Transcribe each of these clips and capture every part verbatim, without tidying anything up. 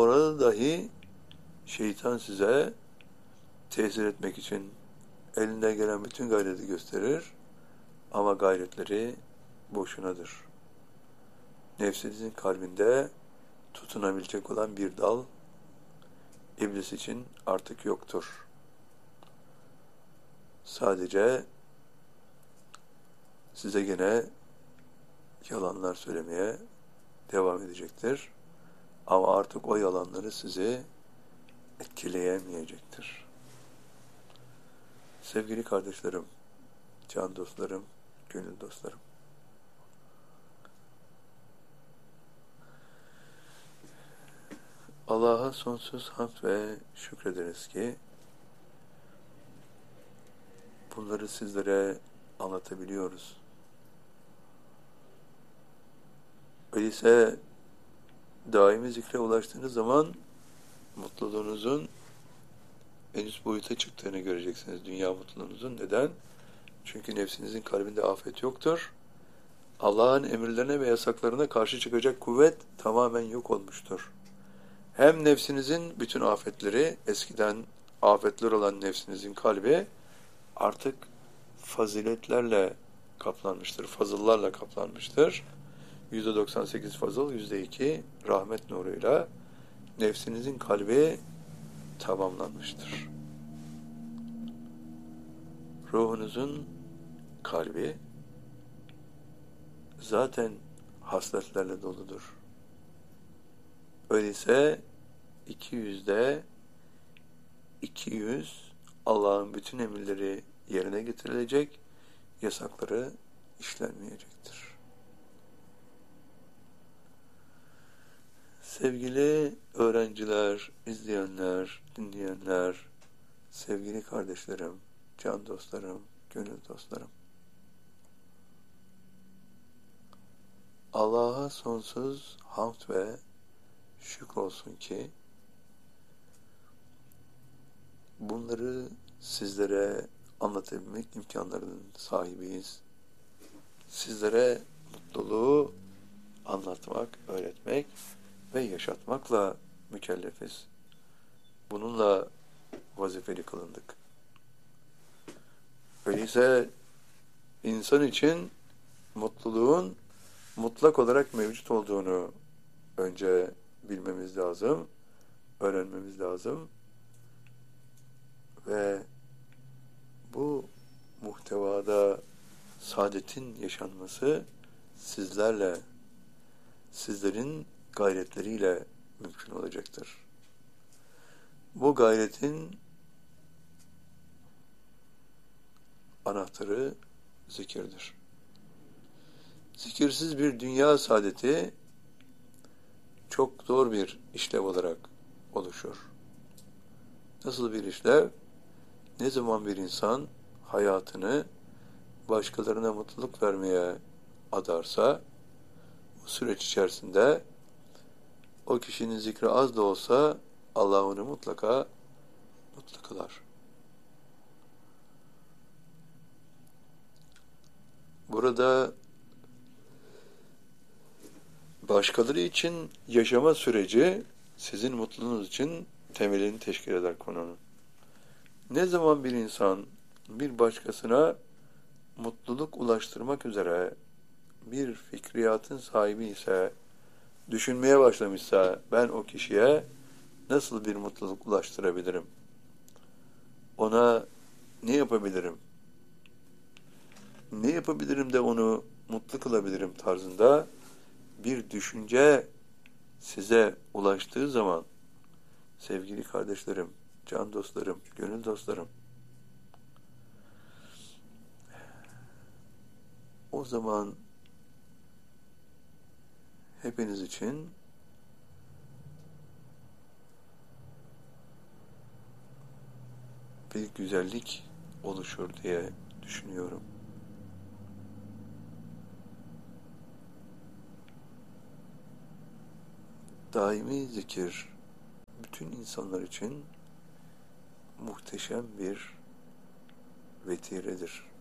Orada dahi şeytan size tesir etmek için elinden gelen bütün gayreti gösterir ama gayretleri boşunadır. Nefsinizin kalbinde tutunabilecek olan bir dal iblis için artık yoktur. Sadece size gene yalanlar söylemeye devam edecektir. Ama artık o yalanları sizi etkileyemeyecektir. Sevgili kardeşlerim, can dostlarım, gönül dostlarım. Allah'a sonsuz hamd ve şükrederiz ki bunları sizlere anlatabiliyoruz. Öyleyse daimi zikre ulaştığınız zaman mutluluğunuzun en üst boyuta çıktığını göreceksiniz. Dünya mutluluğunuzun. Neden? Çünkü nefsinizin kalbinde afet yoktur. Allah'ın emirlerine ve yasaklarına karşı çıkacak kuvvet tamamen yok olmuştur. Hem nefsinizin bütün afetleri, eskiden afetler olan nefsinizin kalbi artık faziletlerle kaplanmıştır, fazıllarla kaplanmıştır. yüzde doksan sekiz fazıl, yüzde iki rahmet nuruyla nefsinizin kalbi tamamlanmıştır. Ruhunuzun kalbi zaten hasletlerle doludur. Öyleyse iki yüzde iki yüz Allah'ın bütün emirleri yerine getirilecek, yasakları işlenmeyecektir. Sevgili öğrenciler, izleyenler, dinleyenler, sevgili kardeşlerim, can dostlarım, gönül dostlarım. Allah'a sonsuz hamd ve şükür olsun ki bunları sizlere anlatabilmek imkanlarının sahibiyiz. Sizlere mutluluğu anlatmak, öğretmek ve yaşatmakla mükellefiz. Bununla vazifeli kılındık. Öyleyse insan için mutluluğun mutlak olarak mevcut olduğunu önce bilmemiz lazım, öğrenmemiz lazım ve bu muhtevada saadetin yaşanması sizlerle, sizlerin gayretleriyle mümkün olacaktır. Bu gayretin anahtarı zikirdir. Zikirsiz bir dünya saadeti çok zor bir işlev olarak oluşur. Nasıl bir işlev? Ne zaman bir insan hayatını başkalarına mutluluk vermeye adarsa, bu süreç içerisinde o kişinin zikri az da olsa Allah onu mutlaka mutlu kılar. Burada başkaları için yaşama süreci sizin mutluluğunuz için temelini teşkil eder konunun. Ne zaman bir insan bir başkasına mutluluk ulaştırmak üzere bir fikriyatın sahibi ise, düşünmeye başlamışsa ben o kişiye nasıl bir mutluluk ulaştırabilirim? Ona ne yapabilirim? Ne yapabilirim de onu mutlu kılabilirim tarzında bir düşünce size ulaştığı zaman sevgili kardeşlerim, can dostlarım, gönül dostlarım, o zaman hepiniz için bir güzellik oluşur diye düşünüyorum. Daimi zikir bütün insanlar için muhteşem bir vetiredir.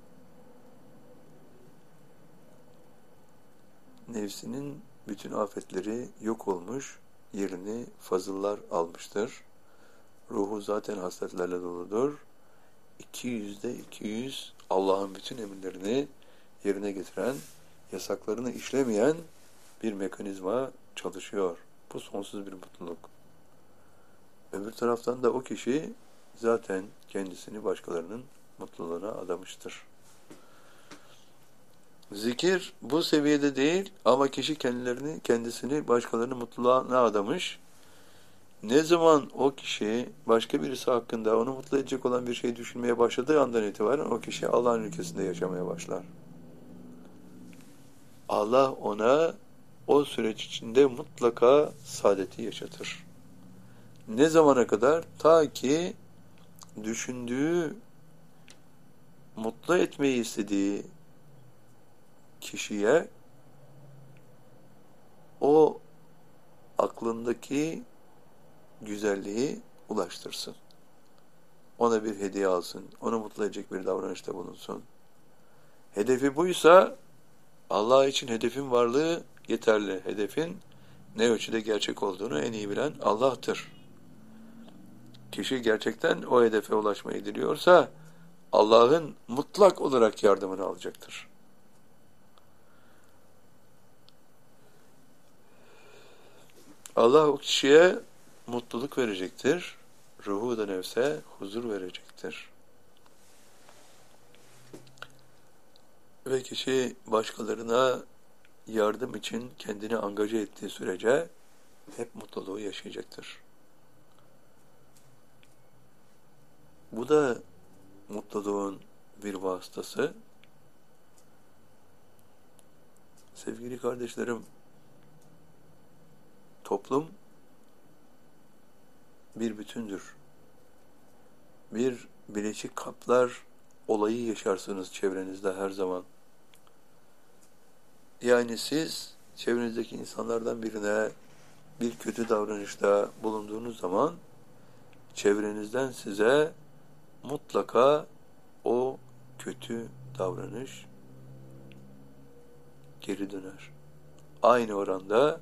Nefsinin bütün afetleri yok olmuş, yerini fazıllar almıştır. Ruhu zaten hasletlerle doludur. iki yüzde iki yüz Allah'ın bütün emirlerini yerine getiren, yasaklarını işlemeyen bir mekanizma çalışıyor. Bu sonsuz bir mutluluk. Öbür taraftan da o kişi zaten kendisini başkalarının mutluluğuna adamıştır. Zikir bu seviyede değil ama kişi kendilerini, kendisini başkalarının mutluluğuna adamış. Ne zaman o kişi başka birisi hakkında onu mutlu edecek olan bir şey düşünmeye başladığı andan itibaren o kişi Allah'ın ülkesinde yaşamaya başlar. Allah ona o süreç içinde mutlaka saadeti yaşatır. Ne zamana kadar? Ta ki düşündüğü, mutlu etmeyi istediği kişiye o aklındaki güzelliği ulaştırsın. Ona bir hediye alsın. Onu mutlu edecek bir davranışta bulunsun. Hedefi buysa Allah için hedefin varlığı yeterli. Hedefin ne ölçüde gerçek olduğunu en iyi bilen Allah'tır. Kişi gerçekten o hedefe ulaşmayı diliyorsa Allah'ın mutlak olarak yardımını alacaktır. Allah o kişiye mutluluk verecektir. Ruhu da nefse huzur verecektir. Ve kişi başkalarına yardım için kendini angaje ettiği sürece hep mutluluğu yaşayacaktır. Bu da mutluluğun bir vasıtası. Sevgili kardeşlerim, toplum bir bütündür. Bir bileşik kaplar olayı yaşarsınız çevrenizde her zaman. Yani siz çevrenizdeki insanlardan birine bir kötü davranışta bulunduğunuz zaman çevrenizden size mutlaka o kötü davranış geri döner. Aynı oranda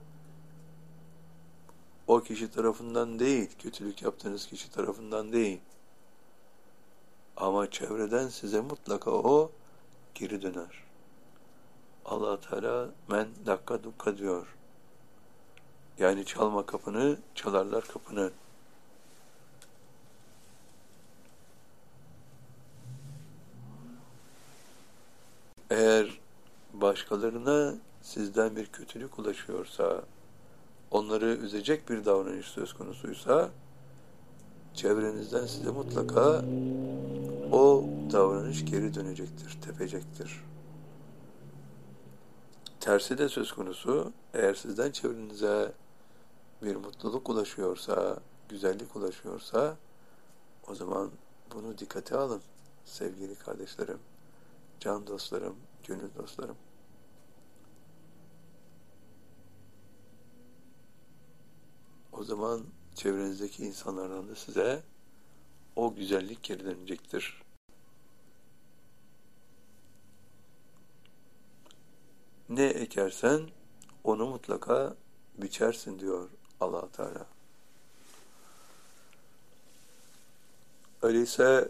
o kişi tarafından değil, kötülük yaptığınız kişi tarafından değil. Ama çevreden size mutlaka o geri döner. Allah Teala men dakka dukka diyor. Yani çalma kapını, çalarlar kapını. Eğer başkalarına sizden bir kötülük ulaşıyorsa, onları üzecek bir davranış söz konusuysa, çevrenizden size mutlaka o davranış geri dönecektir, tepecektir. Tersi de söz konusu, eğer sizden çevrenize bir mutluluk ulaşıyorsa, güzellik ulaşıyorsa, o zaman bunu dikkate alın sevgili kardeşlerim, can dostlarım, gönül dostlarım. O zaman çevrenizdeki insanlardan da size o güzellik geri dönecektir. Ne ekersen onu mutlaka biçersin diyor Allah Teala. Öyleyse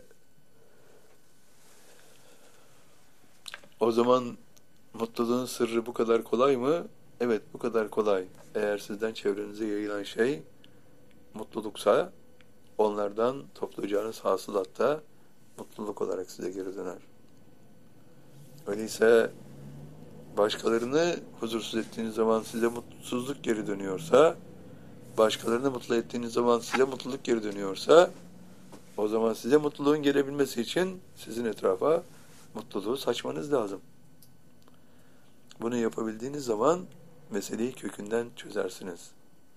o zaman mutluluğun sırrı bu kadar kolay mı? Evet, bu kadar kolay. Eğer sizden çevrenize yayılan şey mutluluksa, onlardan toplayacağınız hasılatta mutluluk olarak size geri döner. Öyleyse başkalarını huzursuz ettiğiniz zaman size mutsuzluk geri dönüyorsa, başkalarını mutlu ettiğiniz zaman size mutluluk geri dönüyorsa, o zaman size mutluluğun gelebilmesi için sizin etrafa mutluluğu saçmanız lazım. Bunu yapabildiğiniz zaman meseleyi kökünden çözersiniz.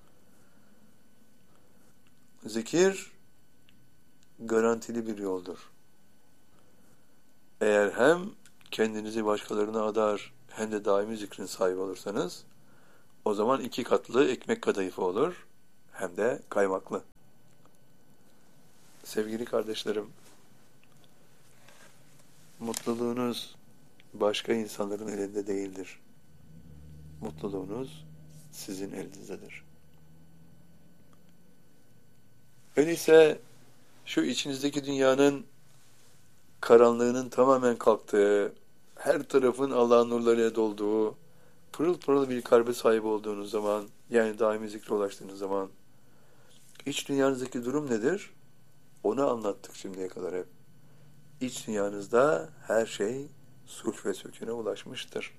Zikir garantili bir yoldur. Eğer hem kendinizi başkalarına adar hem de daimi zikrin sahibi olursanız, o zaman iki katlı ekmek kadayıfı olur, hem de kaymaklı. Sevgili kardeşlerim, mutluluğunuz başka insanların elinde değildir. Mutluluğunuz sizin elinizdedir. Öyleyse şu içinizdeki dünyanın karanlığının tamamen kalktığı, her tarafın Allah'ın nurlarıyla dolduğu, pırıl pırıl bir kalbe sahip olduğunuz zaman, yani daimi zikre ulaştığınız zaman, iç dünyanızdaki durum nedir? Onu anlattık şimdiye kadar hep. İç dünyanızda her şey sulh ve sükûne ulaşmıştır.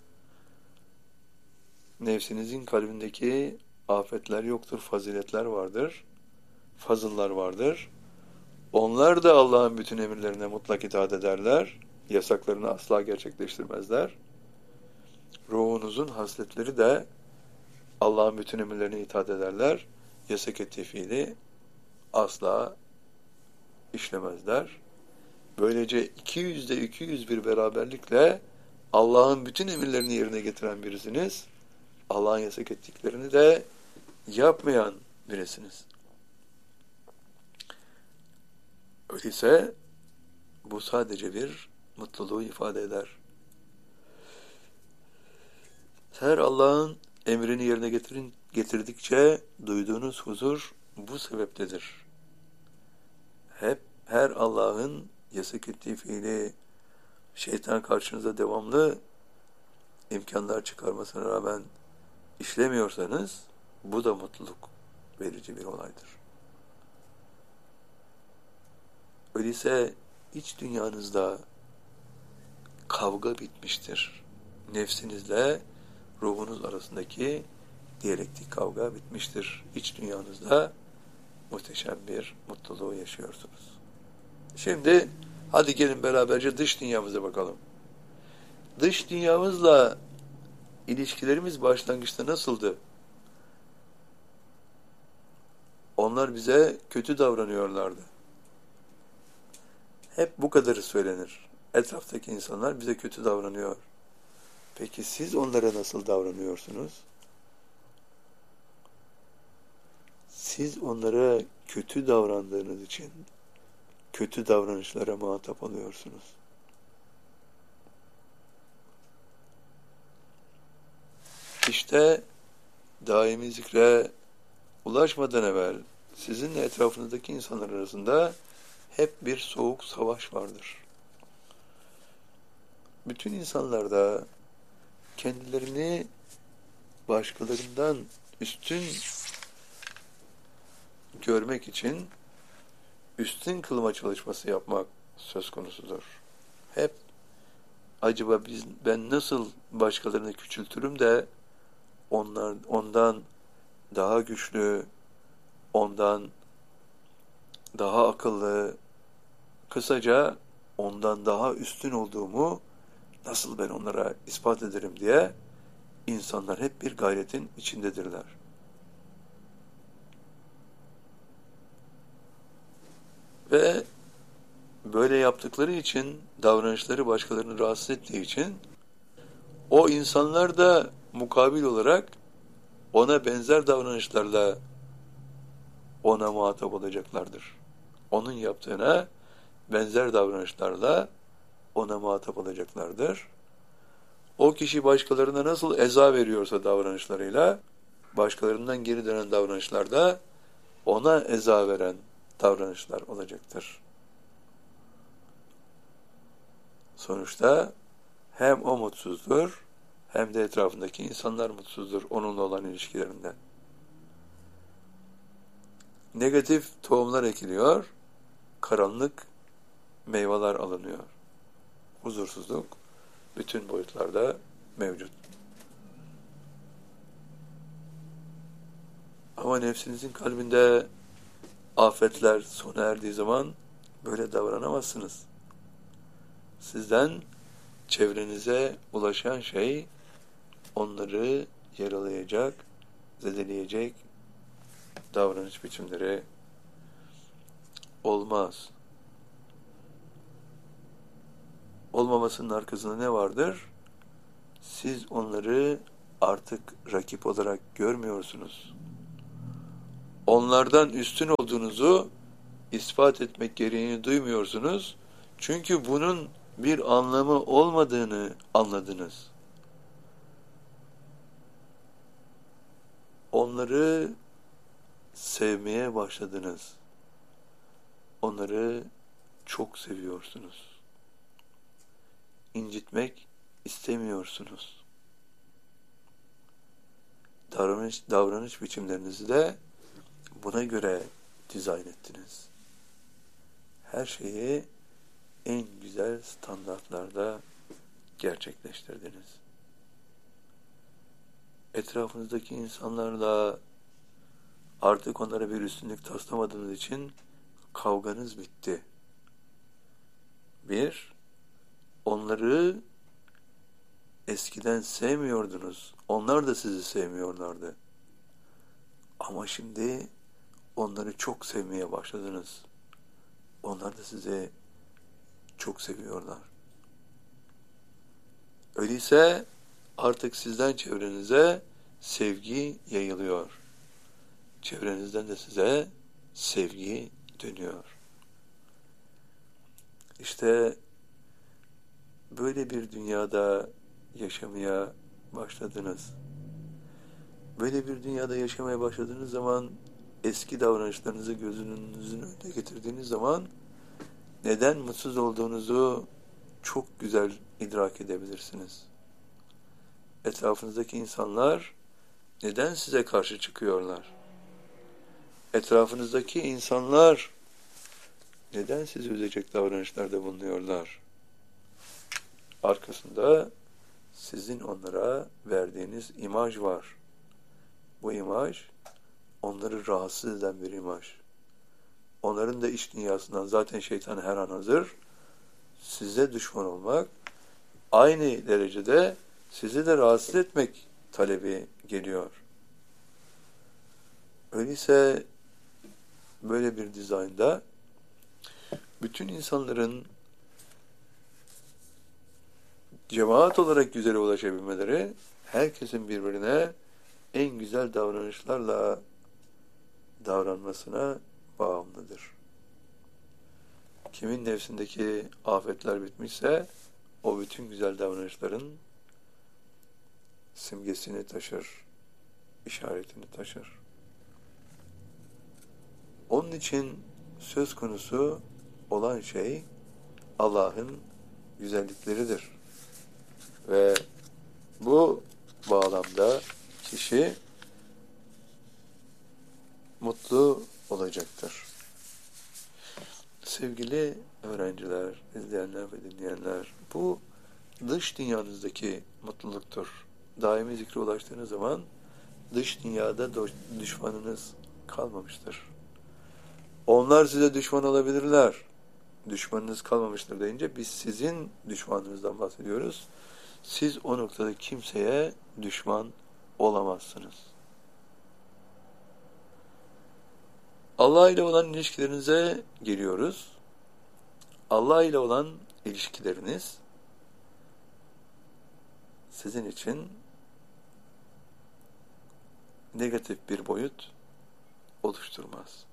Nefsinizin kalbindeki afetler yoktur, faziletler vardır, fazıllar vardır. Onlar da Allah'ın bütün emirlerine mutlak itaat ederler, yasaklarını asla gerçekleştirmezler. Ruhunuzun hasletleri de Allah'ın bütün emirlerine itaat ederler, yasak ettiği fiili asla işlemezler. Böylece iki yüzde iki yüz bir beraberlikle Allah'ın bütün emirlerini yerine getiren birisiniz. Allah'ın yasak ettiklerini de yapmayan birisiniz. Öyleyse bu sadece bir mutluluğu ifade eder. Her Allah'ın emrini yerine getirin, getirdikçe duyduğunuz huzur bu sebeptedir. Hep her Allah'ın yasak ettiği fiili şeytan karşınıza devamlı imkanlar çıkarmasına rağmen işlemiyorsanız bu da mutluluk verici bir olaydır. Öyleyse iç dünyanızda kavga bitmiştir. Nefsinizle ruhunuz arasındaki diyalektik kavga bitmiştir. İç dünyanızda muhteşem bir mutluluğu yaşıyorsunuz. Şimdi hadi gelin beraberce dış dünyamıza bakalım. Dış dünyamızla ilişkilerimiz başlangıçta nasıldı? Onlar bize kötü davranıyorlardı. Hep bu kadarı söylenir. Etraftaki insanlar bize kötü davranıyor. Peki siz onlara nasıl davranıyorsunuz? Siz onlara kötü davrandığınız için kötü davranışlara muhatap oluyorsunuz. İşte daimi zikre ulaşmadan evvel sizinle etrafınızdaki insanlar arasında hep bir soğuk savaş vardır. Bütün insanlarda kendilerini başkalarından üstün görmek için üstün kılma çalışması yapmak söz konusudur. Hep acaba biz, ben nasıl başkalarını küçültürüm de onlar ondan daha güçlü, ondan daha akıllı, kısaca ondan daha üstün olduğumu nasıl ben onlara ispat ederim diye insanlar hep bir gayretin içindedirler. Ve böyle yaptıkları için, davranışları başkalarını rahatsız ettiği için o insanlar da mukabil olarak ona benzer davranışlarla ona muhatap olacaklardır. Onun yaptığına benzer davranışlarla ona muhatap olacaklardır. O kişi başkalarına nasıl eza veriyorsa davranışlarıyla, başkalarından geri dönen davranışlarda ona eza veren davranışlar olacaktır. Sonuçta hem o mutsuzdur, hem de etrafındaki insanlar mutsuzdur onunla olan ilişkilerinden. Negatif tohumlar ekiliyor, karanlık meyveler alınıyor. Huzursuzluk bütün boyutlarda mevcut. Ama nefsinizin kalbinde afetler sona erdiği zaman böyle davranamazsınız. Sizden çevrenize ulaşan şey onları yaralayacak, zedeleyecek davranış biçimleri olmaz. Olmamasının arkasında ne vardır? Siz onları artık rakip olarak görmüyorsunuz. Onlardan üstün olduğunuzu ispat etmek gereğini duymuyorsunuz. Çünkü bunun bir anlamı olmadığını anladınız. Onları sevmeye başladınız. onları çok seviyorsunuz. İncitmek istemiyorsunuz. Davranış, davranış biçimlerinizi de buna göre dizayn ettiniz. Her şeyi en güzel standartlarda gerçekleştirdiniz. Etrafınızdaki insanlarla artık onlara bir üstünlük taslamadığınız için kavganız bitti. Bir, onları eskiden sevmiyordunuz. Onlar da sizi sevmiyorlardı. Ama şimdi onları çok sevmeye başladınız. Onlar da sizi çok seviyorlar. Öyleyse artık sizden çevrenize sevgi yayılıyor. Çevrenizden de size sevgi dönüyor. İşte böyle bir dünyada yaşamaya başladınız. Böyle bir dünyada yaşamaya başladığınız zaman eski davranışlarınızı gözünüzün önüne getirdiğiniz zaman neden mutsuz olduğunuzu çok güzel idrak edebilirsiniz. Etrafınızdaki insanlar neden size karşı çıkıyorlar? Etrafınızdaki insanlar neden sizi üzecek davranışlarda bulunuyorlar? Arkasında sizin onlara verdiğiniz imaj var. Bu imaj onları rahatsız eden bir imaj. Onların da iç dünyasından zaten şeytan her an hazır. Size düşman olmak, aynı derecede sizi de rahatsız etmek talebi geliyor. Öyleyse böyle bir dizaynda bütün insanların cemaat olarak güzele ulaşabilmeleri, herkesin birbirine en güzel davranışlarla davranmasına bağımlıdır. Kimin nefsindeki afetler bitmişse, o bütün güzel davranışların simgesini taşır, işaretini taşır. Onun için söz konusu olan şey Allah'ın güzellikleridir. Ve bu bağlamda kişi mutlu olacaktır. Sevgili öğrenciler, izleyenler ve dinleyenler, bu dış dünyanızdaki mutluluktur. Daimi zikre ulaştığınız zaman dış dünyada düşmanınız kalmamıştır. Onlar size düşman olabilirler. Düşmanınız kalmamıştır deyince biz sizin düşmanınızdan bahsediyoruz. Siz o noktada kimseye düşman olamazsınız. Allah ile olan ilişkilerinize geliyoruz. Allah ile olan ilişkileriniz sizin için negatif bir boyut oluşturmaz.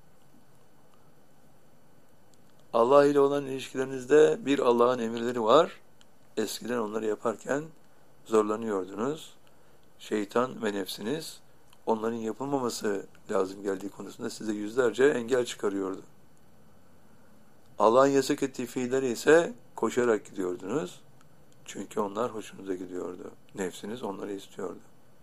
Allah ile olan ilişkilerinizde bir Allah'ın emirleri var. Eskiden onları yaparken zorlanıyordunuz. Şeytan ve nefsiniz onların yapılmaması lazım geldiği konusunda size yüzlerce engel çıkarıyordu. Allah'ın yasak ettiği fiilleri ise koşarak gidiyordunuz. Çünkü onlar hoşunuza gidiyordu. Nefsiniz onları istiyordu.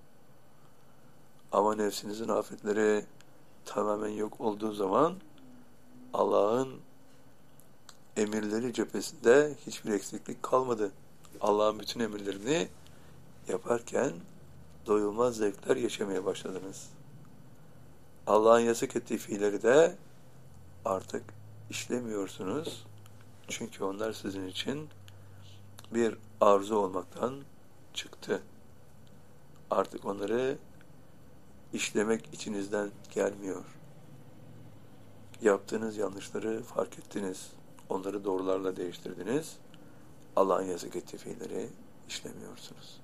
Ama nefsinizin afetleri tamamen yok olduğu zaman Allah'ın emirleri cephesinde hiçbir eksiklik kalmadı. Allah'ın bütün emirlerini yaparken doyulmaz zevkler yaşamaya başladınız. Allah'ın yasak ettiği fiilleri de artık işlemiyorsunuz. Çünkü onlar sizin için bir arzu olmaktan çıktı. Artık onları işlemek içinizden gelmiyor. Yaptığınız yanlışları fark ettiniz. Onları doğrularla değiştirdiniz. Allah'ın yasak ettiği fiilleri işlemiyorsunuz.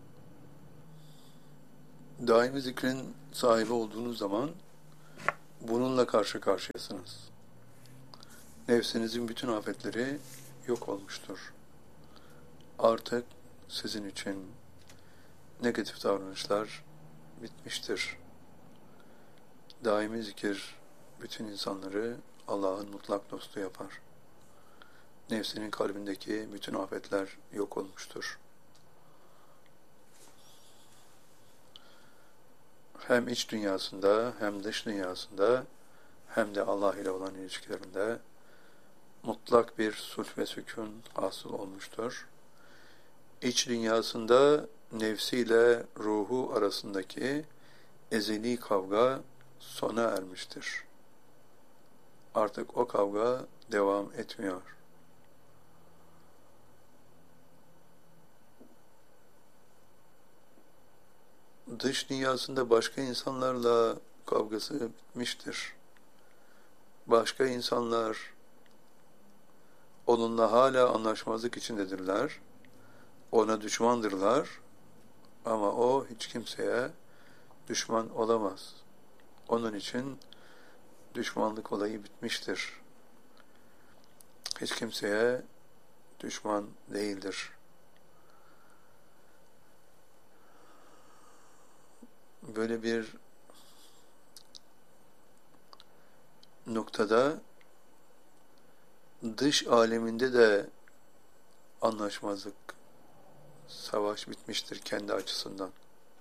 Daimi zikrin sahibi olduğunuz zaman bununla karşı karşıyasınız. Nefsinizin bütün afetleri yok olmuştur. Artık sizin için negatif davranışlar bitmiştir. Daimi zikir bütün insanları Allah'ın mutlak dostu yapar. Nefsinin kalbindeki bütün afetler yok olmuştur. Hem iç dünyasında hem dış dünyasında hem de Allah ile olan ilişkilerinde mutlak bir sulh ve sükun hasıl olmuştur. İç dünyasında nefsiyle ruhu arasındaki ezeli kavga sona ermiştir. Artık o kavga devam etmiyor. Dış dünyasında başka insanlarla kavgası bitmiştir. Başka insanlar onunla hala anlaşmazlık içindedirler. Ona düşmandırlar. Ama o hiç kimseye düşman olamaz. Onun için düşmanlık olayı bitmiştir. Hiç kimseye düşman değildir. Böyle bir noktada dış aleminde de anlaşmazlık, savaş bitmiştir kendi açısından.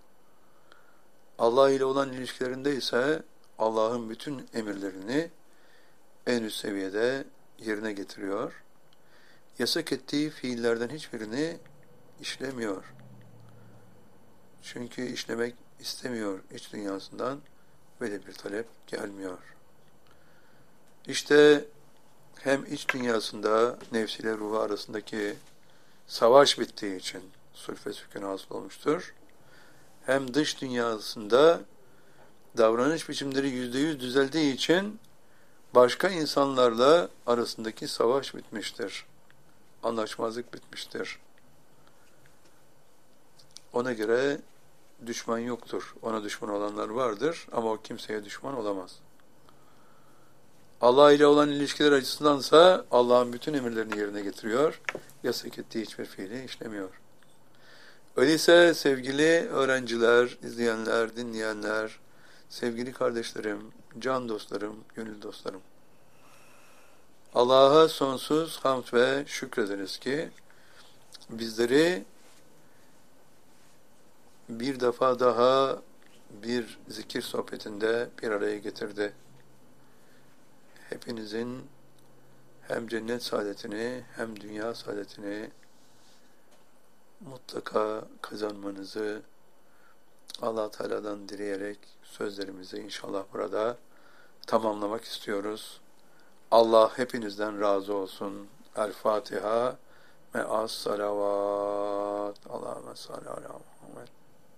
Allah ile olan ilişkilerinde ise Allah'ın bütün emirlerini en üst seviyede yerine getiriyor. Yasak ettiği fiillerden hiçbirini işlemiyor. Çünkü işlemek istemiyor iç dünyasından, böyle bir talep gelmiyor. İşte hem iç dünyasında nefsiyle ruhu arasındaki savaş bittiği için sulh ve sükun hasıl olmuştur. Hem dış dünyasında davranış biçimleri yüzde yüz düzeldiği için başka insanlarla arasındaki savaş bitmiştir. Anlaşmazlık bitmiştir. Ona göre düşman yoktur. Ona düşman olanlar vardır ama o kimseye düşman olamaz. Allah ile olan ilişkiler açısındansa Allah'ın bütün emirlerini yerine getiriyor. Yasak ettiği hiçbir fiili işlemiyor. Öyleyse sevgili öğrenciler, izleyenler, dinleyenler, sevgili kardeşlerim, can dostlarım, gönül dostlarım, Allah'a sonsuz hamd ve şükrederiz ki bizleri bir defa daha bir zikir sohbetinde bir araya getirdi. Hepinizin hem cennet saadetini hem dünya saadetini mutlaka kazanmanızı Allah Teala'dan dileyerek sözlerimizi inşallah burada tamamlamak istiyoruz. Allah hepinizden razı olsun. El Fatiha ve as salavat. Allahümme salli ala